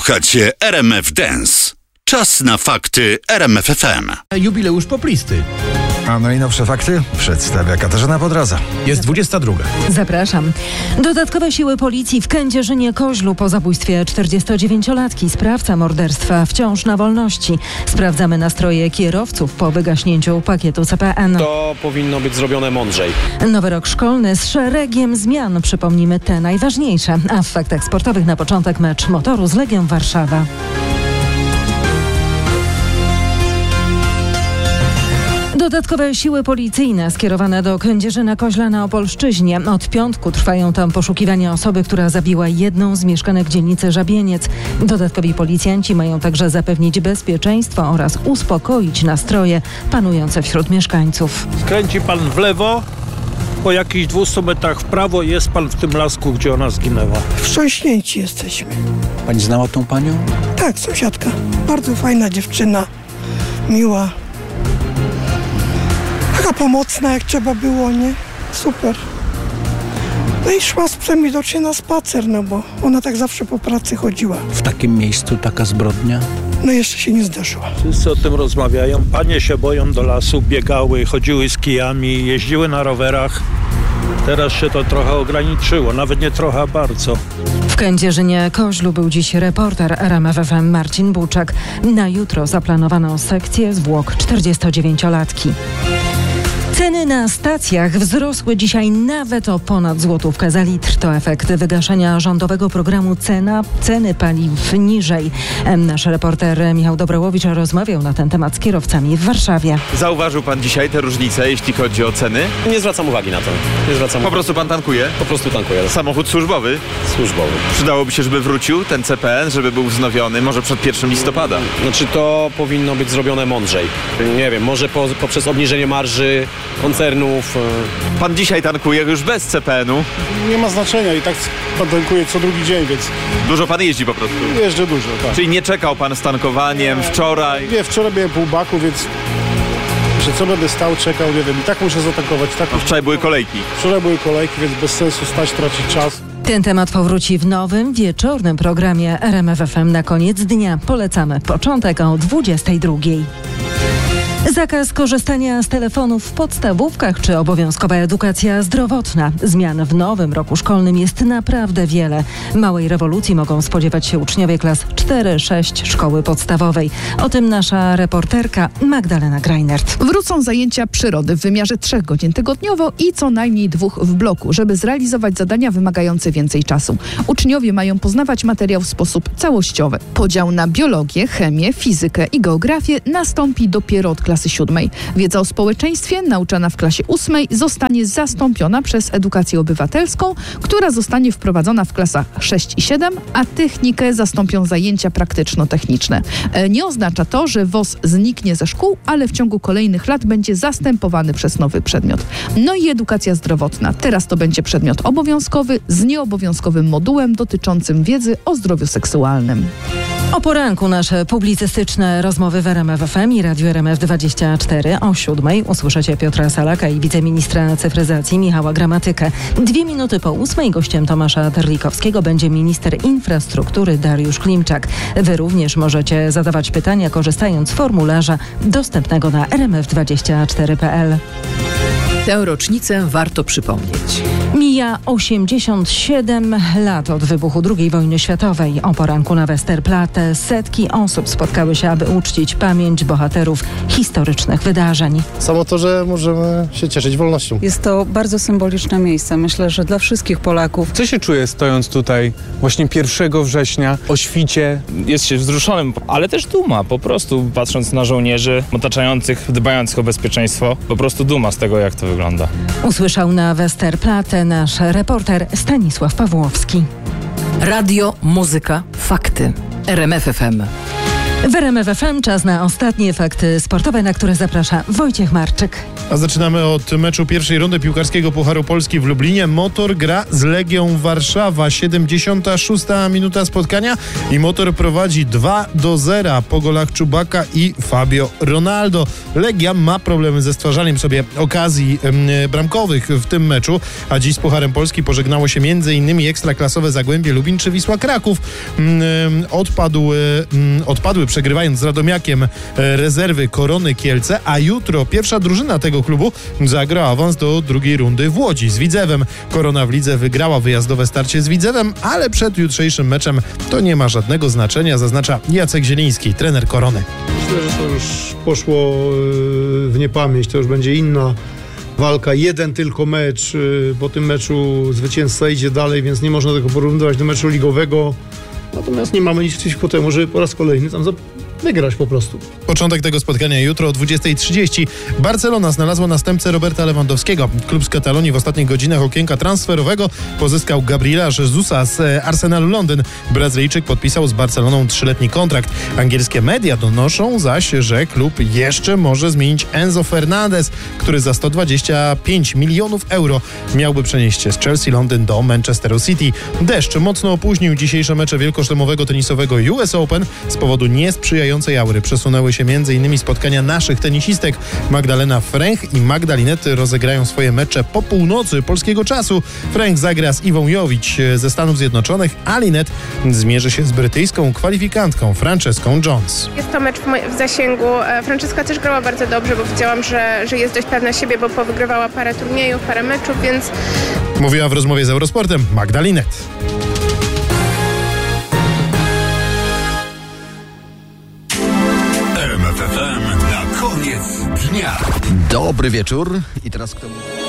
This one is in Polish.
Słuchacie RMF Dance. Czas na fakty RMF FM. Jubileusz poplisty. A najnowsze fakty przedstawia Katarzyna Podradza. Jest 22. Zapraszam. Dodatkowe siły policji w Kędzierzynie-Koźlu po zabójstwie 49-latki. Sprawca morderstwa wciąż na wolności. Sprawdzamy nastroje kierowców po wygaśnięciu pakietu CPN. To powinno być zrobione mądrzej. Nowy rok szkolny z szeregiem zmian. Przypomnimy te najważniejsze. A w faktach sportowych na początek mecz Motoru z Legią Warszawa. Dodatkowe siły policyjne skierowane do Kędzierzyna-Koźla na Opolszczyźnie. Od piątku trwają tam poszukiwania osoby, która zabiła jedną z mieszkanek dzielnicy Żabieniec. Dodatkowi policjanci mają także zapewnić bezpieczeństwo oraz uspokoić nastroje panujące wśród mieszkańców. Skręci pan w lewo, po jakichś 200 metrach w prawo jest pan w tym lasku, gdzie ona zginęła. Wstrząśnięci jesteśmy. Pani znała tą panią? Tak, sąsiadka. Bardzo fajna dziewczyna. Miła. Taka pomocna, jak trzeba było, nie? Super. No i szła z psem widocznie na spacer, no bo ona tak zawsze po pracy chodziła. W takim miejscu taka zbrodnia? No jeszcze się nie zdarzyła. Wszyscy o tym rozmawiają. Panie się boją do lasu, biegały, chodziły z kijami, jeździły na rowerach. Teraz się to trochę ograniczyło, nawet nie trochę, a bardzo. W Kędzierzynie-Koźlu był dziś reporter RMF FM Marcin Buczak. Na jutro zaplanowano sekcję zwłok 49-latki. Ceny na stacjach wzrosły dzisiaj nawet o ponad złotówkę za litr. To efekt wygaszenia rządowego programu ceny paliw niżej. Nasz reporter Michał Dobrołowicz rozmawiał na ten temat z kierowcami w Warszawie. Zauważył pan dzisiaj te różnice, jeśli chodzi o ceny? Nie zwracam uwagi na to. Po prostu pan tankuje? Po prostu tankuję. Samochód służbowy? Służbowy. Przydałoby się, żeby wrócił ten CPN, żeby był wznowiony, może przed 1 listopada. Znaczy to powinno być zrobione mądrzej. Nie wiem, może poprzez obniżenie marży koncernów. Pan dzisiaj tankuje już bez CPN-u? Nie ma znaczenia i tak pan tankuje co drugi dzień, więc Dużo pan jeździ po prostu? jeżdżę dużo, tak. Czyli nie czekał pan z tankowaniem wczoraj? Nie, wczoraj miałem pół baku, więc że co będę stał, czekał, nie wiem, i tak muszę zatankować. Tak, No wczoraj były kolejki. wczoraj były kolejki, więc bez sensu stać, tracić czas. Ten temat powróci w nowym, wieczornym programie RMF FM na koniec dnia. Polecamy początek o 22:00. Zakaz korzystania z telefonów w podstawówkach czy obowiązkowa edukacja zdrowotna. Zmian w nowym roku szkolnym jest naprawdę wiele. Małej rewolucji mogą spodziewać się uczniowie klas 4-6 szkoły podstawowej. O tym nasza reporterka Magdalena Greinert. Wrócą zajęcia przyrody w wymiarze 3 godzin tygodniowo i co najmniej 2 w bloku, żeby zrealizować zadania wymagające więcej czasu. Uczniowie mają poznawać materiał w sposób całościowy. Podział na biologię, chemię, fizykę i geografię nastąpi dopiero od klasy 7. Wiedza o społeczeństwie nauczana w klasie 8 zostanie zastąpiona przez edukację obywatelską, która zostanie wprowadzona w klasach 6 i 7, a technikę zastąpią zajęcia praktyczno-techniczne. Nie oznacza to, że WOS zniknie ze szkół, ale w ciągu kolejnych lat będzie zastępowany przez nowy przedmiot. No i edukacja zdrowotna. Teraz to będzie przedmiot obowiązkowy z nieobowiązkowym modułem dotyczącym wiedzy o zdrowiu seksualnym. O poranku nasze publicystyczne rozmowy w RMF FM i Radiu RMF24 o 7:00 usłyszycie Piotra Salaka i wiceministra cyfryzacji Michała Gramatykę. 2 minuty po 8:00 gościem Tomasza Terlikowskiego będzie minister infrastruktury Dariusz Klimczak. Wy również możecie zadawać pytania korzystając z formularza dostępnego na rmf24.pl. Tę rocznicę warto przypomnieć. Mija 87 lat od wybuchu II wojny światowej. O poranku na Westerplatte setki osób spotkały się, aby uczcić pamięć bohaterów historycznych wydarzeń. Samo to, że możemy się cieszyć wolnością. Jest to bardzo symboliczne miejsce. Myślę, że dla wszystkich Polaków. Co się czuje stojąc tutaj właśnie 1 września o świcie? Jest się wzruszonym, ale też duma, po prostu patrząc na żołnierzy otaczających, dbających o bezpieczeństwo, po prostu duma z tego, jak to wygląda. Usłyszał na Westerplatte nasz reporter Stanisław Pawłowski. Radio, muzyka, fakty. RMF FM. W RMF FM czas na ostatnie fakty sportowe, na które zaprasza Wojciech Marczyk. A zaczynamy od meczu pierwszej rundy piłkarskiego Pucharu Polski w Lublinie. Motor gra z Legią Warszawa. 76. minuta spotkania i Motor prowadzi 2-0 po golach Czubaka i Fabio Ronaldo. Legia ma problemy ze stwarzaniem sobie okazji bramkowych w tym meczu, a dziś z Pucharem Polski pożegnało się m.in. ekstraklasowe Zagłębie Lubin czy Wisła Kraków. Odpadły przegrywając z Radomiakiem rezerwy Korony Kielce, a jutro pierwsza drużyna tego klubu zagra awans do drugiej rundy w Łodzi z Widzewem. Korona w lidze wygrała wyjazdowe starcie z Widzewem, ale przed jutrzejszym meczem to nie ma żadnego znaczenia, zaznacza Jacek Zieliński, trener Korony. Myślę, że to już poszło w niepamięć, to już będzie inna walka, jeden tylko mecz. Po tym meczu zwycięzca idzie dalej, więc nie można tego porównywać do meczu ligowego. Natomiast nie mamy nic przeciwko temu, żeby po raz kolejny tam wygrać po prostu. Początek tego spotkania jutro o 20:30. Barcelona znalazła następcę Roberta Lewandowskiego. Klub z Katalonii w ostatnich godzinach okienka transferowego pozyskał Gabriela Jesusa z Arsenalu Londyn. Brazylijczyk podpisał z Barceloną 3-letni kontrakt. Angielskie media donoszą zaś, że klub jeszcze może zmienić Enzo Fernandez, który za 125 milionów euro miałby przenieść się z Chelsea Londyn do Manchesteru City. Deszcz mocno opóźnił dzisiejsze mecze wielkoszlemowego tenisowego US Open. Z powodu niesprzyjającej aury przesunęły się m.in. spotkania naszych tenisistek. Magdalena Fręch i Magda Linette rozegrają swoje mecze po północy polskiego czasu. Fręch zagra z Iwą Jowicz ze Stanów Zjednoczonych, a Linette zmierzy się z brytyjską kwalifikantką Franceską Jones. Jest to mecz w zasięgu. Franceska też grała bardzo dobrze, bo widziałam, że jest dość pewna siebie, bo powygrywała parę turniejów, parę meczów, więc... Mówiła w rozmowie z Eurosportem Magda Linette. RMF FM na koniec dnia. Dobry wieczór. I teraz kto mówi?